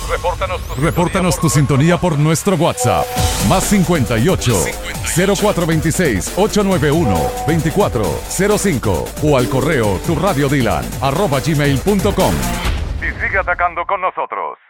Repórtanos tu sintonía por nuestro WhatsApp. Más 58 0426 891 2405 o al correo turradiodilan@gmail.com. Y sigue atacando con nosotros.